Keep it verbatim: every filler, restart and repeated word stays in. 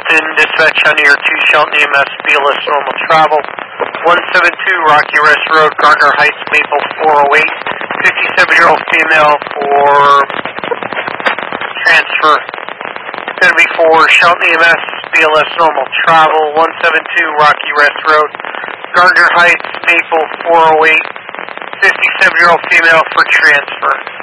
Shelton, dispatch on your two Shelton E M S, B L S normal travel. one seventy-two Rocky Rest Road, Gardner Heights, Maple four oh eight. fifty-seven-year-old female for transfer. Going to be for Shelton E M S, B L S normal travel. one seventy-two Rocky Rest Road, Gardner Heights, Maple four oh eight. fifty-seven-year-old female for transfer.